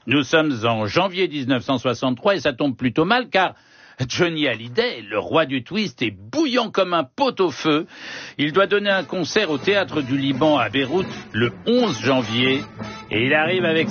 Nous sommes en janvier 1963 et ça tombe plutôt mal car Johnny Hallyday, le roi du twist, est bouillant comme un pot-au-feu. Il doit donner un concert au Théâtre du Liban à Beyrouth le 11 janvier et il arrive avec